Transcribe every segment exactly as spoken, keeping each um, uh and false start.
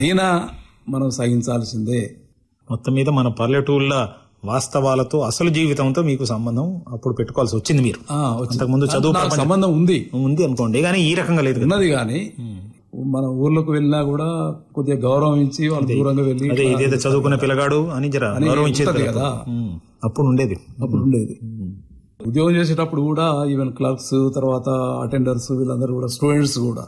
అయినా మనం సహించాల్సిందే. మొత్తం మీద మన పల్లెటూళ్ళ వాస్తవాలతో అసలు జీవితంతో మీకు సంబంధం అప్పుడు పెట్టుకోవాల్సి వచ్చింది. మీరు అంతకుముందు చదువు సంబంధం ఉంది ఉంది అనుకోండి, కానీ ఈ రకంగా లేదు ఉన్నది. కానీ మన ఊర్లోకి వెళ్ళినా కూడా కొద్దిగా గౌరవం ఇచ్చి వాళ్ళు దూరంగా వెళ్ళి ఇదేదో చదువుకున్న పిల్లగాడు అని జర గౌరవించేది కదా, అప్పుడు ఉండేది అప్పుడు ఉండేది ఉద్యోగం చేసేటప్పుడు కూడా ఈవెన్ క్లర్క్స్, తర్వాత అటెండర్స్, వీళ్ళందరూ కూడా స్టూడెంట్స్ కూడా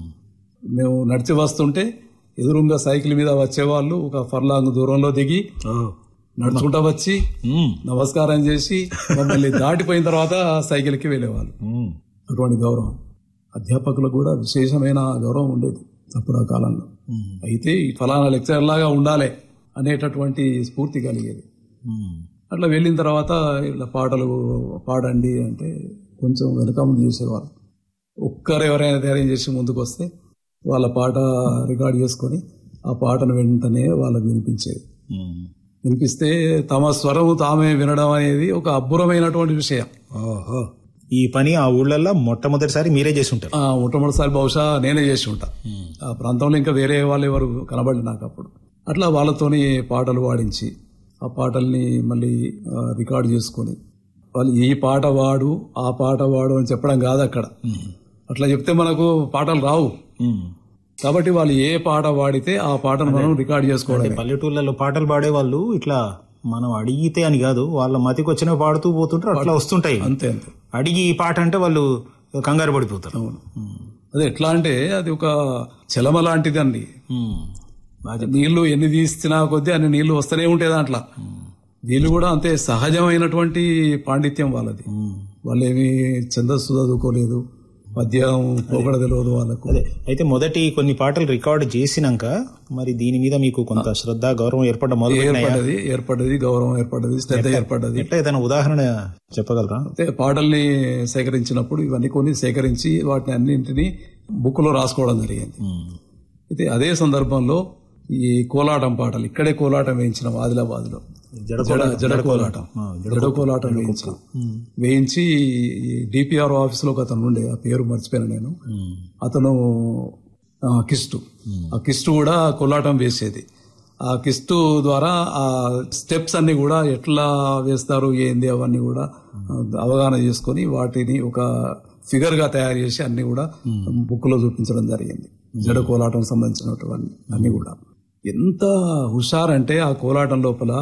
మేము నడిచి వస్తుంటే ఎదురుగా సైకిల్ మీద వచ్చేవాళ్ళు ఒక ఫర్లాంగ్ దూరంలో దిగి నడుచుకుంటా వచ్చి నమస్కారం చేసి మమ్మల్ని దాటిపోయిన తర్వాత సైకిల్కి వెళ్ళేవాళ్ళు. అటువంటి గౌరవం అధ్యాపకులకు కూడా విశేషమైన గౌరవం ఉండేది అప్పుడు ఆ కాలంలో. అయితే ఈ ఫలానా లెక్చరర్ లాగా ఉండాలి అనేటటువంటి స్ఫూర్తి కలిగేది. అట్లా వెళ్ళిన తర్వాత ఇట్లా పాటలు పాడండి అంటే కొంచెం వెనక ముందు చేసేవారు. ఒక్కరు ఎవరైనా ధైర్యం చేసి ముందుకు వస్తే వాళ్ళ పాట రికార్డ్ చేసుకొని ఆ పాటను వెంటనే వాళ్ళకు వినిపించేది. వినిపిస్తే తమ స్వరం తామే వినడం అనేది ఒక అబ్బురమైనటువంటి విషయం. ఈ పని ఆ ఊళ్ళల్లో మొట్టమొదటిసారి మీరే చేసి ఉంటారు? మొట్టమొదటిసారి బహుశా నేనే చేసి ఉంటా. ఆ ప్రాంతంలో ఇంకా వేరే వాళ్ళు ఎవరు కనబడి నాకు అప్పుడు. అట్లా వాళ్ళతోని పాటలు పాడించి ఆ పాటల్ని మళ్ళీ రికార్డు చేసుకొని వాళ్ళు ఈ పాట వాడు ఆ పాట వాడు అని చెప్పడం కాదు అక్కడ. అట్లా చెప్తే మనకు పాటలు రావు. కాబట్టి వాళ్ళు ఏ పాట పాడితే ఆ పాటను మనం రికార్డ్ చేసుకోవడం. పల్లెటూళ్ళలో పాటలు పాడేవాళ్ళు ఇట్లా మనం అడిగితే అని కాదు, వాళ్ళ మతికి వచ్చిన పాడుతూ పోతుంటారు, అట్లా వస్తుంటాయి. అంతే అంతే. అడిగి ఈ పాట అంటే వాళ్ళు కంగారు పడిపోతారు. అదే ఎట్లా అంటే అది ఒక చలమ లాంటిది అండి. నీళ్లు ఎన్ని తీసినా కొద్దీ అన్ని నీళ్లు వస్తూనే ఉంటాయి దాంట్లో. వీళ్ళు కూడా అంతే సహజమైనటువంటి పాండిత్యం వాళ్ళది. వాళ్ళు ఏమి ఛందస్సు చదువుకోలేదు, పద్యం పోకడ తెలియదు వాళ్ళకు. అదే అయితే మొదటి కొన్ని పాటలు రికార్డు చేసినాక మరి దీని మీద మీకు కొంత శ్రద్ధ, గౌరవం ఏర్పడడం మొదలు ఏర్పడ్డది ఏర్పడ్డది గౌరవం ఏర్పడ్డది, శ్రద్ధ ఏర్పడ్డది. ఎట్లా ఏదైనా ఉదాహరణ చెప్పగలరా? అయితే పాటల్ని సేకరించినప్పుడు ఇవన్నీ కొన్ని సేకరించి వాటిని అన్నింటినీ బుక్ లో రాసుకోవడం జరిగింది. అయితే అదే సందర్భంలో ఈ కోలాటం పాటలు ఇక్కడే కోలాటం వేయించినాం ఆదిలాబాద్ లో. జడ జడ కోలాటం జడ కోలాటం వేయించాం. వేయించి డిపిఆర్ ఆఫీస్ లో ఒక అతను ఉండే, ఆ పేరు మర్చిపోయాను నేను. అతను కిస్టు ఆ కిస్టు కూడా కోలాటం వేసేది. ఆ కిస్టు ద్వారా ఆ స్టెప్స్ అన్ని కూడా ఎట్లా వేస్తారు ఏంది అవన్నీ కూడా అవగాహన చేసుకుని వాటిని ఒక ఫిగర్ గా తయారు చేసి అన్ని కూడా బుక్ లో చూపించడం జరిగింది. జడ కోలాటం సంబంధించినటువంటి అన్ని కూడా ఎంత హుషారంటే ఆ కోలాటం లోపల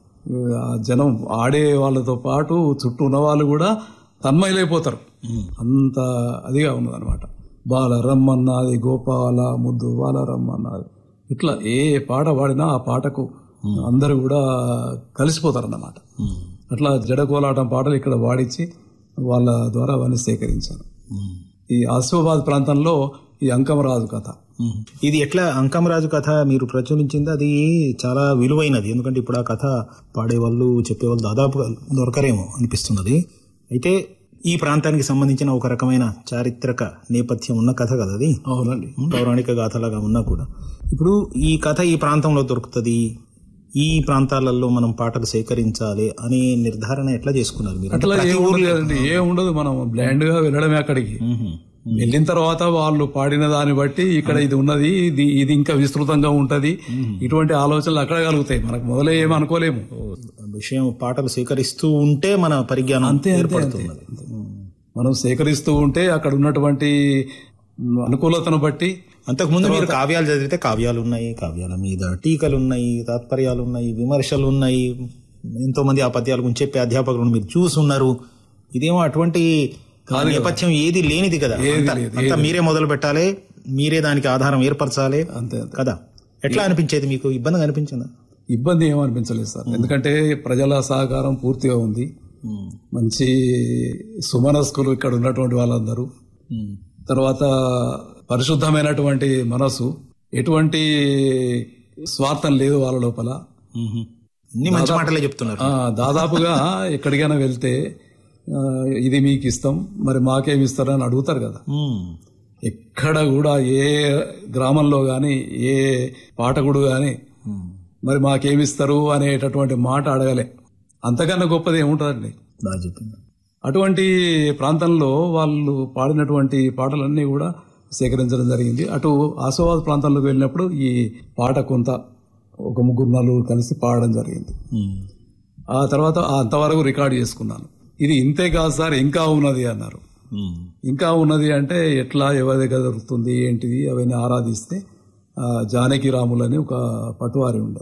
ఆ జనం ఆడే వాళ్ళతో పాటు చుట్టూ ఉన్న వాళ్ళు కూడా తన్మయలైపోతారు. అంత అదిగా ఉన్నదనమాట. బాల రమ్మన్నది గోపాల ముద్దు బాల రమ్మన్నది, ఇట్లా ఏ పాట పాడినా ఆ పాటకు అందరూ కూడా కలిసిపోతారు అన్నమాట. అట్లా జడ కోలాటం పాటలు ఇక్కడ పాడించి వాళ్ళ ద్వారా అవన్నీ సేకరించాను. ఈ ఆసిఫాబాద్ ప్రాంతంలో ఈ అంకమరాజు కథ, ఇది ఎట్లా అంకమరాజు కథ మీరు ప్రచురించింది? అది చాలా విలువైనది, ఎందుకంటే ఇప్పుడు ఆ కథ పాడేవాళ్ళు చెప్పేవాళ్ళు దాదాపుగా దొరకరేమో అనిపిస్తున్నది. అయితే ఈ ప్రాంతానికి సంబంధించిన ఒక రకమైన చారిత్రక నేపథ్యం ఉన్న కథ కదా అది. అవునండి, పౌరాణిక గాథలాగా ఉన్నా కూడా ఇప్పుడు ఈ కథ ఈ ప్రాంతంలో దొరుకుతుంది, ఈ ప్రాంతాలలో మనం పాటలు సేకరించాలి అనే నిర్ధారణ ఎట్లా చేసుకున్నారు మీరు? అట్లా ఏం ఉండదు, మనం బ్లాండ్ గా వెళ్ళడమే అక్కడికి. వెళ్ళిన తర్వాత వాళ్ళు పాడిన దాన్ని బట్టి ఇక్కడ ఇది ఉన్నది, ఇది ఇది ఇంకా విస్తృతంగా ఉంటది, ఇటువంటి ఆలోచనలు అక్కడ కలుగుతాయి. మనకు మొదలే ఏమి అనుకోలేము. విషయం పాటలు సేకరిస్తూ ఉంటే మన పరిజ్ఞానం అంతే ఏర్పడుతుంది. మనం సేకరిస్తూ ఉంటే అక్కడ ఉన్నటువంటి అనుకూలతను బట్టి. అంతకుముందు మీరు కావ్యాలు చదివితే కావ్యాలు ఉన్నాయి, కావ్యాల మీద టీకలు ఉన్నాయి, తాత్పర్యాలు ఉన్నాయి, విమర్శలు ఉన్నాయి, ఎంతో మంది ఆ పద్యాల గురించి చెప్పే అధ్యాపకులను మీరు చూసున్నారు. ఇదేమో అటువంటి నేపథ్యం ఏది లేనిది కదా, అంతా మీరే మొదలు పెట్టాలి, మీరే దానికి ఆధారం ఏర్పరచాలి అంతే కదా. ఎట్లా అనిపించేది మీకు? ఇబ్బందిగా అనిపించిందా? ఇబ్బంది ఏమనిపించలేదు సార్, ఎందుకంటే ప్రజల సహకారం పూర్తిగా ఉంది. మంచి సుమనస్కులు ఇక్కడ ఉన్నటువంటి వాళ్ళందరూ, తర్వాత పరిశుద్ధమైనటువంటి మనసు, ఎటువంటి స్వార్థం లేదు వాళ్ళ లోపల. మంచి మాటలే చెప్తున్నారు. దాదాపుగా ఎక్కడికైనా వెళ్తే ఇది మీకు ఇస్తాం, మరి మాకేమి ఇస్తారని అడుగుతారు కదా. ఎక్కడ కూడా ఏ గ్రామంలో గాని ఏ పాఠకుడు గాని మరి మాకేమిస్తారు అనేటటువంటి మాట అడగలే. అంతకన్నా గొప్పది ఏముంటుందండి. బాగా చెప్పింది. అటువంటి ప్రాంతంలో వాళ్ళు పాడినటువంటి పాటలన్నీ కూడా సేకరించడం జరిగింది. అటు ఆసిఫాబాద్ ప్రాంతాల్లోకి వెళ్ళినప్పుడు ఈ పాట కొంత ఒక ముగ్గురు నలుగురు కలిసి పాడడం జరిగింది. ఆ తర్వాత అంతవరకు రికార్డు చేసుకున్నాను. ఇది ఇంతే కాదు సార్, ఇంకా ఉన్నది అన్నారు. ఇంకా ఉన్నది అంటే ఎట్లా, ఎవరి దగ్గర దొరుకుతుంది ఏంటిది అవన్నీ ఆరాధిస్తే జానకి రాములు అని ఒక పటువారి ఉండే,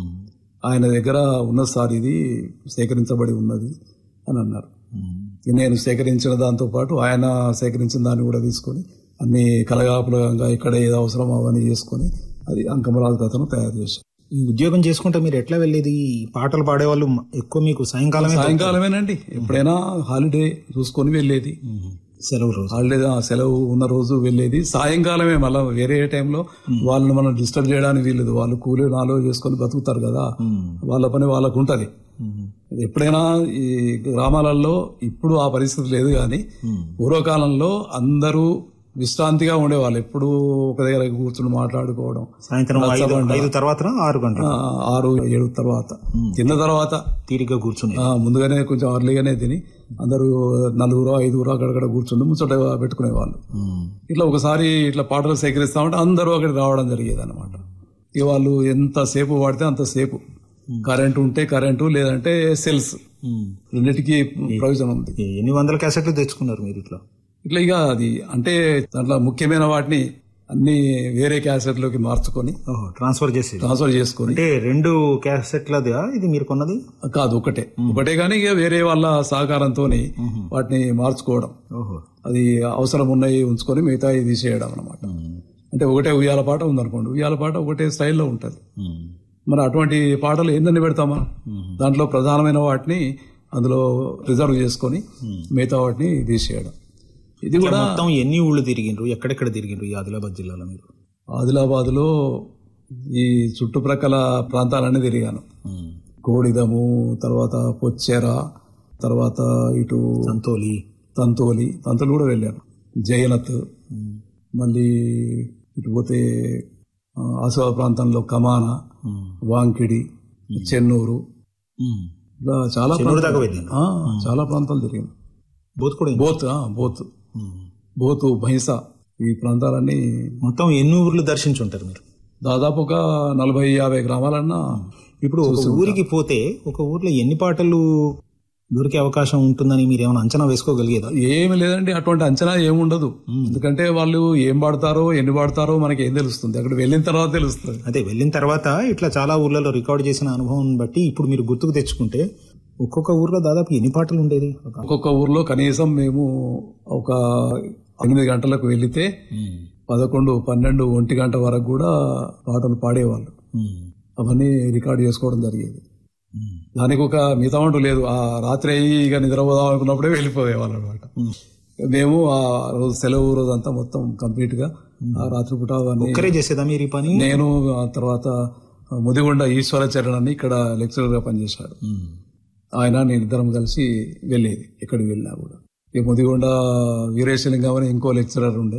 ఆయన దగ్గర ఉన్న సార్ ఇది సేకరించబడి ఉన్నది అని అన్నారు. నేను సేకరించిన దాంతో పాటు ఆయన సేకరించిన దాన్ని కూడా తీసుకొని అన్ని కలగాపులగా ఇక్కడ ఏదో అవసరం అవన్నీ చేసుకొని అది అంకమరాజు కథను తయారు చేశాను. ఈ ఉద్యోగం చేసుకుంటే మీరు ఎట్లా వెళ్ళేది? పాటలు పాడేవాళ్ళు ఎక్కువ మీకు సాయంకాలమే సాయంకాలమేనండి, ఎప్పుడైనా హాలిడే చూసుకొని వెళ్ళేది. సెలవు రోజు హాలిడే సెలవు ఉన్న రోజు వెళ్ళేది. సాయంకాలమే, మళ్ళీ వేరే టైంలో వాళ్ళని మనం డిస్టర్బ్ చేయడానికి వీల్లేదు. వాళ్ళు కూలీ నాలుగు చేసుకొని బతుకుతారు కదా, వాళ్ళ పని వాళ్ళకు ఉంటది. ఎప్పుడైనా ఈ గ్రామాలలో ఇప్పుడు ఆ పరిస్థితి లేదు, కానీ పూర్వకాలంలో అందరూ విశ్రాంతిగా ఉండేవాళ్ళు. ఎప్పుడు ఒక దగ్గర కూర్చుని మాట్లాడుకోవడం. సాయంత్రం ఐదు తర్వాత ఆరు గంటలు ఆరు ఏడు తర్వాత తిన్న తర్వాత తీరిగ్గా కూర్చుని ముందుగానే కొంచెం అర్లీగానే తిని అందరూ నలుగురు ఐదుగురు అక్కడక్కడ కూర్చుని ముచ్చట పెట్టుకునేవాళ్ళు. ఇట్లా ఒకసారి ఇట్లా పాటలు సేకరిస్తామంటే అందరూ అక్కడికి రావడం జరిగేది అనమాట. ఇక వాళ్ళు ఎంతసేపు వాడితే అంతసేపు, కరెంటు ఉంటే కరెంటు, లేదంటే సెల్స్, రెండింటికి ప్రయోజనం ఉంది. ఎన్ని వందల క్యాసెట్లు తెచ్చుకున్నారు మీరు ఇట్లా? ఇట్లా ఇక అది అంటే దాంట్లో ముఖ్యమైన వాటిని అన్ని వేరే క్యాసెట్లోకి మార్చుకొని ట్రాన్స్ఫర్ చేసి ట్రాన్స్ఫర్ చేసుకుని. అంటే రెండు క్యాసెట్లది ఇది మీరు కొన్నది కాదు, ఒకటే ఒకటే కానీ ఇక వేరే వాళ్ళ సహకారంతో వాటిని మార్చుకోవడం, అది అవసరం ఉన్నాయి ఉంచుకొని మిగతా తీసేయడం అనమాట. అంటే ఒకటే ఉయ్యాల పాట ఉందనుకోండి, ఉయ్యాల పాట ఒకటే స్టైల్లో ఉంటది. మరి అటువంటి పాటలు ఎన్ని పెడతామా, దాంట్లో ప్రధానమైన వాటిని అందులో రిజర్వ్ చేసుకొని మిగతా వాటిని తీసేయడం. ఇది కూడా మొత్తం ఎన్ని ఊళ్ళు తిరిగిండ్రు, ఎక్కడెక్కడ తిరిగిండ్రు ఈ ఆదిలాబాద్ జిల్లాలో మీరు? ఆదిలాబాద్ లో ఈ చుట్టుప్రక్కల ప్రాంతాలన్నీ తిరిగాను. కోడిదము, తర్వాత పొచ్చెర, తర్వాత ఇటు తంతోలి తంతోలి తంతోలి కూడా వెళ్ళాను. జయనత్, మళ్ళీ ఇటు పోతే ఆసిఫాబాద్ ప్రాంతంలో కమాన, వాంకిడి, చెన్నూరు, ఇలా చాలా చాలా ప్రాంతాలు తిరిగాను. బోత్ కూడా బోత్ బోత్ బోతు భైంసా, ఈ ప్రాంతాలన్నీ. మొత్తం ఎన్ని ఊర్లు దర్శించుంటారు మీరు? దాదాపు ఒక నలభై యాభై గ్రామాలన్నా. ఇప్పుడు ఒక ఊరికి పోతే ఒక ఊర్లో ఎన్ని పాటలు దొరికే అవకాశం ఉంటుందని మీరు ఏమైనా అంచనా వేసుకోగలిగేదా? ఏమి లేదండి, అటువంటి అంచనా ఏముండదు. ఎందుకంటే వాళ్ళు ఏం పాడతారో ఎన్ని పాడతారో మనకి ఏం తెలుస్తుంది, అక్కడ వెళ్ళిన తర్వాత తెలుస్తుంది. అదే వెళ్ళిన తర్వాత ఇట్లా చాలా ఊర్లలో రికార్డ్ చేసిన అనుభవం బట్టి ఇప్పుడు మీరు గుర్తుకు తెచ్చుకుంటే ఒక్కొక్క ఊర్లో దాదాపు ఎన్ని పాటలు ఉండేది? ఒక్కొక్క ఊర్లో కనీసం మేము ఒక ఎనిమిది గంటలకు వెళ్లితే పదకొండు పన్నెండు ఒంటి గంట వరకు కూడా పాటలు పాడేవాళ్ళు. అవన్నీ రికార్డు చేసుకోవడం జరిగేది. దానికి ఒక మితమంటూ లేదు. ఆ రాత్రి అయ్యి ఇక నిద్రపోదాం అనుకున్నప్పుడే వెళ్ళిపోయేవాళ్ళు అనమాట. మేము ఆ రోజు సెలవు రోజు అంతా మొత్తం కంప్లీట్ గా ఆ రాత్రిపూట ఒక్కరే చేసేదా మీరు ఈ పని? నేను, తర్వాత ముదిగొండ ఈశ్వరాచరణ అని ఇక్కడ లెక్చరర్ గా పనిచేశాడు ఆయన, నేను ఇద్దరం కలిసి వెళ్ళేది ఎక్కడికి వెళ్ళినా కూడా. ఈ ముదిగొండ వీరేశలింగం అని ఇంకో లెక్చరర్ ఉండే,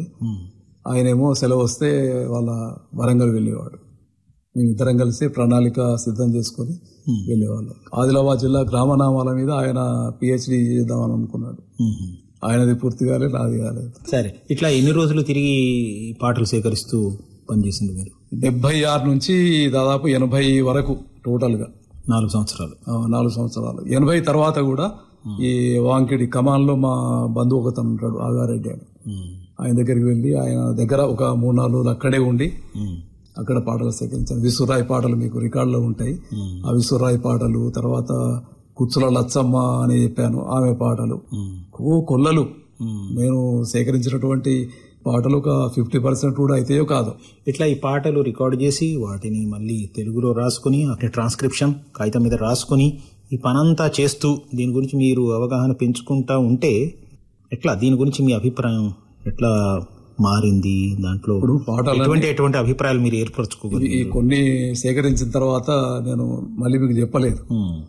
ఆయనేమో సెలవు వస్తే వాళ్ళ వరంగల్ వెళ్ళేవాడు. మేము ఇద్దరం కలిసి ప్రణాళిక సిద్ధం చేసుకుని వెళ్ళేవాళ్ళం. ఆదిలాబాద్ జిల్లా గ్రామనామాల మీద ఆయన పిహెచ్డి చేద్దామని అనుకున్నాడు. ఆయనది పూర్తి కాలేదు, నాది కాలేదు. సరే, ఇట్లా ఎన్ని రోజులు తిరిగి పాటలు సేకరిస్తూ పనిచేసింది మీరు? డెబ్బై ఆరు నుంచి దాదాపు ఎనభై వరకు టోటల్ గా నాలుగు సంవత్సరాలు నాలుగు సంవత్సరాలు ఎనభై తర్వాత కూడా ఈ వాంకిడి కమాన్లో మా బంధువు ఒకతను ఉంటాడు, ఆగారెడ్డి అని, ఆయన దగ్గరికి వెళ్ళి ఆయన దగ్గర ఒక మూడు నాలుగు రోజులు అక్కడే ఉండి అక్కడ పాటలు సేకరించాను. విసురాయి పాటలు మీకు రికార్డులో ఉంటాయి. ఆ విసురాయి పాటలు, తర్వాత కుచ్చుల లచ్చమ్మ అని చెప్పాను, ఆమె పాటలు, ఓ కొల్లలు. నేను సేకరించినటువంటి పాటలు ఒక ఫిఫ్టీ పర్సెంట్ కూడా అయితేయో కాదు. ఇట్లా ఈ పాటలు రికార్డు చేసి వాటిని మళ్ళీ తెలుగులో రాసుకుని అట్లా ట్రాన్స్క్రిప్షన్ కాగితం మీద రాసుకుని ఈ పనంతా చేస్తూ దీని గురించి మీరు అవగాహన పెంచుకుంటా ఉంటే ఎట్లా, దీని గురించి మీ అభిప్రాయం ఎట్లా మారింది? దాంట్లో ఎటువంటి ఎటువంటి అభిప్రాయాలు మీరు ఏర్పరచుకోగలరు? ఈ కొన్ని సేకరించిన తర్వాత నేను మళ్ళీ మీకు చెప్పలేదు,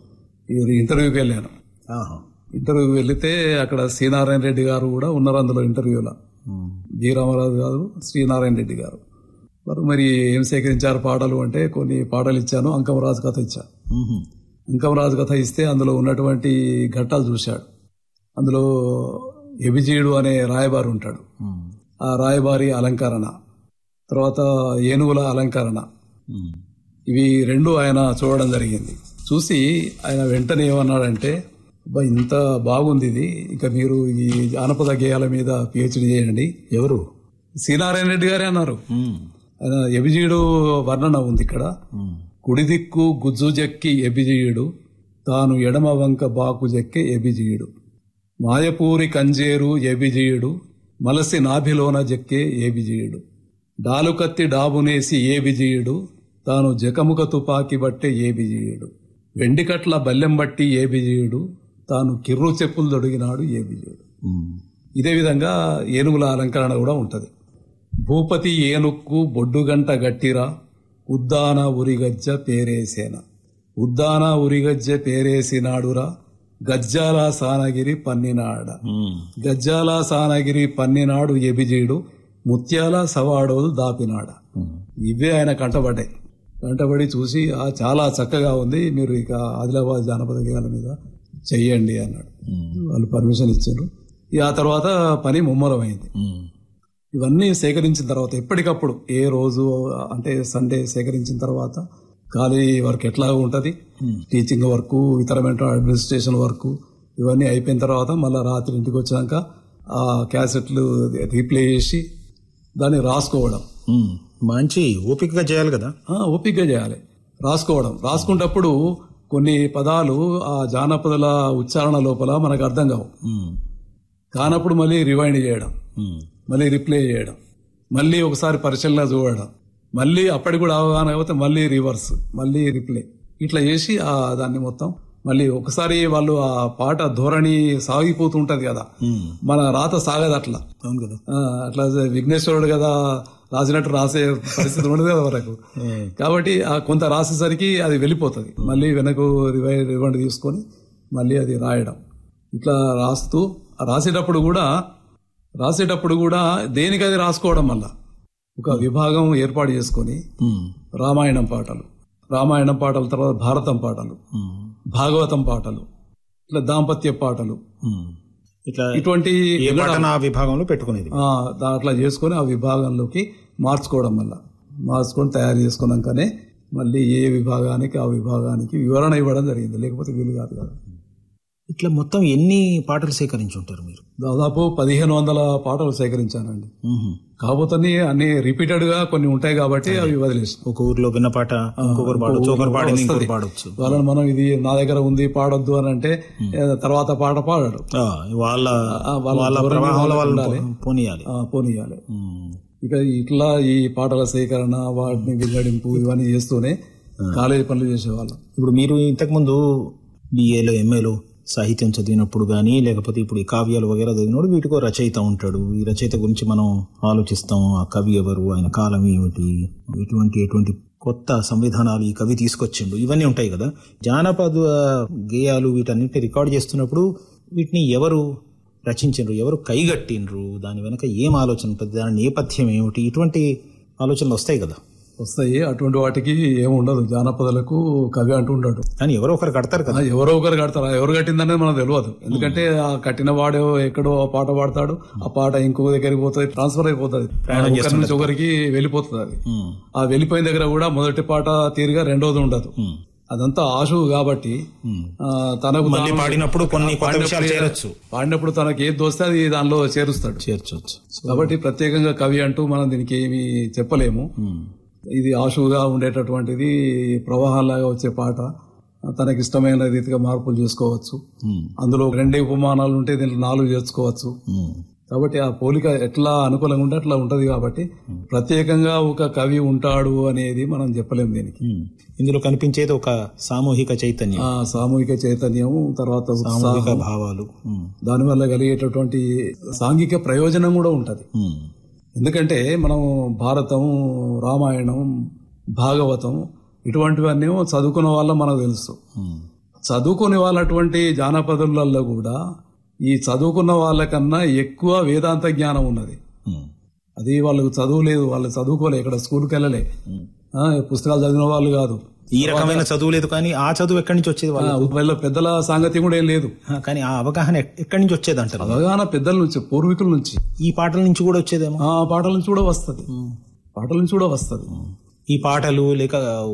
ఇంటర్వ్యూకి వెళ్ళాను. ఇంటర్వ్యూకి వెళ్తే అక్కడ శ్రీనారాయణ రెడ్డి గారు కూడా ఉన్నారు అందులో ఇంటర్వ్యూలో. బి రామరాజు గారు, శ్రీనారాయణ రెడ్డి గారు. వారు మరి ఏం సేకరించారు పాటలు అంటే, కొన్ని పాటలు ఇచ్చాను, అంకమరాజు కథ ఇచ్చాను. అంకమరాజు కథ ఇస్తే అందులో ఉన్నటువంటి ఘట్టాలు చూశాడు. అందులో ఎబిజీయుడు అనే రాయబారు ఉంటాడు, ఆ రాయబారి అలంకరణ, తర్వాత ఏనుగుల అలంకరణ, ఇవి రెండు ఆయన చూడడం జరిగింది. చూసి ఆయన వెంటనే ఏమన్నాడంటే, అబ్బా ఇంత బాగుంది ఇది, ఇక మీరు ఈ జానపద గేయాల మీద పిహెచ్డి చేయండి. ఎవరు? సి నారాయణ రెడ్డి గారే అన్నారు. ఆయన ఎబిజీయుడు వర్ణన ఉంది ఇక్కడ. కుడిదిక్కు గుజ్జు జక్కి ఎబిజీయుడు, తాను ఎడమ వంక బాకు జక్కే ఎబిజీయుడు, మాయపూరి కంజేరు ఎబిజీయుడు, మలసి నాభిలోన జక్కే ఏబిజీయుడు, డాలుకత్తి డాబునేసి ఏబిజీయుడు, తాను జకముక తుపాకి బట్టే ఏబిజీయుడు, వెండికట్ల బల్లెం బట్టి ఏబిజీయుడు, తాను కిర్రు చెప్పులు దొడిగినాడు ఏబిజీయుడు. ఇదే విధంగా ఏనుగుల అలంకరణ కూడా ఉంటది. భూపతి ఏనుక్కు బొడ్డుగంట గట్టిరా, ఉద్దాన ఉరిగజ్జ పేరేసేన, ఉద్దాన ఉరిగజ్జ పేరేసినాడురా, గజ్జాల సానగిరి పన్నినాడ, గజ్జాల సానగిరి పన్నినాడు ఎబిజీయుడు, ముత్యాల సవాడోలు దాపినాడ. ఇవే ఆయన కంటపడ్డాయి. కంటపడి చూసి చాలా చక్కగా ఉంది, మీరు ఇక ఆదిలాబాద్ జానపద గేయాల మీద చెయ్యండి అన్నాడు. వాళ్ళు పర్మిషన్ ఇచ్చారు. ఆ తర్వాత పని ముమ్మరమైంది. ఇవన్నీ సేకరించిన తర్వాత ఎప్పటికప్పుడు ఏ రోజు అంటే సండే సేకరించిన తర్వాత ఖాళీ వర్క్ ఎట్లా ఉంటది, టీచింగ్ వర్క్, ఇతరమైన అడ్మినిస్ట్రేషన్ వర్క్, ఇవన్నీ అయిపోయిన తర్వాత మళ్ళీ రాత్రి ఇంటికి వచ్చినాక ఆ క్యాసెట్లు రీప్లే చేసి దాన్ని రాసుకోవడం. మంచి ఓపికగా చేయాలి కదా. ఓపికగా చేయాలి, రాసుకోవడం. రాసుకున్నప్పుడు కొన్ని పదాలు ఆ జానపదుల ఉచ్చారణ లోపల మనకు అర్థం కావు. కానప్పుడు మళ్ళీ రివైండ్ చేయడం, మళ్ళీ రిప్లే చేయడం, మళ్ళీ ఒకసారి పరిశీలన చూడడం, మళ్ళీ అప్పటికి కూడా అవగాహన అయిపోతే మళ్ళీ రివర్స్, మళ్ళీ రిప్లే, ఇట్లా చేసి ఆ దాన్ని మొత్తం మళ్ళీ ఒకసారి వాళ్ళు ఆ పాట ధోరణి సాగిపోతుంటది కదా, మన రాత సాగదు అట్లా. అవును కదా. అట్లా విఘ్నేశ్వరుడు కదా రాసినట్టు రాసే పరిస్థితి ఉండదు కదా వరకు. కాబట్టి ఆ కొంత రాసేసరికి అది వెళ్ళిపోతుంది, మళ్ళీ వెనక రివై రివైండ్ తీసుకొని మళ్ళీ అది రాయడం. ఇట్లా రాస్తూ రాసేటప్పుడు కూడా రాసేటప్పుడు కూడా దేనికి అది రాసుకోవడం వల్ల ఒక విభాగం ఏర్పాటు చేసుకొని రామాయణం పాటలు, రామాయణం పాటల తర్వాత భారతం పాటలు, భాగవతం పాటలు, ఇట్లా దాంపత్య పాటలు, ఇట్లా ఇటువంటి విభాగంలో పెట్టుకునేది అట్లా చేసుకుని ఆ విభాగంలోకి మార్చుకోవడం వల్ల మార్చుకొని తయారు చేసుకున్నాకనే మళ్ళీ ఏ విభాగానికి ఆ విభాగానికి వివరణ ఇవ్వడం జరిగింది, లేకపోతే వీలు కాదు కదా. ఇట్లా మొత్తం ఎన్ని పాటలు సేకరించి ఉంటారు మీరు? దాదాపు పదిహేను వందల పాటలు సేకరించానండి. కాకపోతే అన్ని రిపీటెడ్ గా కొన్ని ఉంటాయి కాబట్టి అవి వదిలేసి ఒక ఊర్లో విన్న పాట ఇంకొకరు పాడొచ్చు. వాళ్ళని మనం ఇది నా దగ్గర ఉంది పాడొద్దు అని అంటే తర్వాత పాట పాడాడు వాళ్ళ పోనీయాలి పోనీయాలి ఇక ఇట్లా ఈ పాటల సేకరణ, వాటిని వింగడింపు ఇవన్నీ చేస్తూనే కాలేజీ పనులు చేసేవాళ్ళం. ఇప్పుడు మీరు ఇంతకు ముందు బిఏలో ఎంఏలో సాహిత్యం చదివినప్పుడు కానీ, లేకపోతే ఇప్పుడు ఈ కావ్యాలు వగేరా చదివినప్పుడు వీటికో రచయిత ఉంటాడు. ఈ రచయిత గురించి మనం ఆలోచిస్తాం, ఆ కవి ఎవరు, ఆయన కాలం ఏమిటి, ఇటువంటి ఎటువంటి కొత్త సంవిధానాలు ఈ కవి తీసుకొచ్చిండు, ఇవన్నీ ఉంటాయి కదా. జానపద గేయాలు వీటన్నిటిని రికార్డ్ చేస్తున్నప్పుడు వీటిని ఎవరు రచించారు, ఎవరు కైగట్టిండ్రు, దాని వెనక ఏం ఆలోచన ఉంటుంది, దాని నేపథ్యం ఏమిటి, ఇటువంటి ఆలోచనలు వస్తాయి కదా. వస్తాయి. అటువంటి వాటికి ఏముండదు, జానపదాలకు కవి అంటూ ఉండడు. కానీ ఎవరో ఒకరు కడతారు కదా. ఎవరో ఒకరు కడతారు, ఎవరు కట్టిందనేది మనకు తెలియదు. ఎందుకంటే ఆ కట్టిన వాడు ఎక్కడో పాట పాడతాడు, ఆ పాట ఇంకొక దగ్గరికి పోతుంది, ట్రాన్స్ఫర్ అయిపోతుంది, ఒకరి నుంచి ఒకరికి వెళ్ళిపోతుంది. అది ఆ వెళ్ళిపోయిన దగ్గర కూడా మొదటి పాట తీరుగా రెండోది ఉండదు. అదంతా ఆశు కాబట్టి తనకు పాడినప్పుడు కొన్ని పాడినప్పుడు తనకి ఏది దోస్తే అది దానిలో చేరుస్తాడు, చేర్చవచ్చు. కాబట్టి ప్రత్యేకంగా కవి అంటూ మనం దీనికి ఏమి చెప్పలేము. ఇది ఆశువుగా ఉండేటటువంటిది, ప్రవాహంలాగా వచ్చే పాట, తనకి ఇష్టమైన రీతిగా మార్పులు చేసుకోవచ్చు. అందులో రెండే ఉపమానాలు ఉంటే దీంట్లో నాలుగు చేర్చుకోవచ్చు. కాబట్టి ఆ పోలిక ఎట్లా అనుకూలంగా ఉంటే అట్లా ఉంటది. కాబట్టి ప్రత్యేకంగా ఒక కవి ఉంటాడు అనేది మనం చెప్పలేము దీనికి. ఇందులో కనిపించేది ఒక సామూహిక చైతన్యం, సామూహిక చైతన్యం, తర్వాత సామూహిక భావాలు, దానివల్ల కలిగేటటువంటి సాంఘిక ప్రయోజనం కూడా ఉంటది. ఎందుకంటే మనం భారతం, రామాయణం, భాగవతం ఇటువంటివన్నీ చదువుకున్న వాళ్ళ మనకు తెలుసు. చదువుకునే వాళ్ళటువంటి జానపదులలో కూడా ఈ చదువుకున్న వాళ్ళకన్నా ఎక్కువ వేదాంత జ్ఞానం ఉన్నది. అది వాళ్ళకు చదువు లేదు, వాళ్ళు చదువుకోలే, ఇక్కడ స్కూల్కి వెళ్ళలే, పుస్తకాలు చదివిన వాళ్ళు కాదు. ఈ రకమైన చదువు లేదు, కానీ ఆ చదువు ఎక్కడి నుంచి వచ్చేది వాళ్ళు? వాళ్ళ పెద్దల సాంగత్యం కూడా ఏం లేదు. కానీ ఆ అవగాహన ఎక్- ఎక్కడి నుంచి వచ్చేది అంటారు? అవగాహన పెద్దల నుంచి, పూర్వీకుల నుంచి, ఈ పాటల నుంచి కూడా వచ్చేదేమో. ఆ పాటల నుంచి కూడా వస్తది, పాటల నుంచి కూడా వస్తది. ఈ పాటలు లేక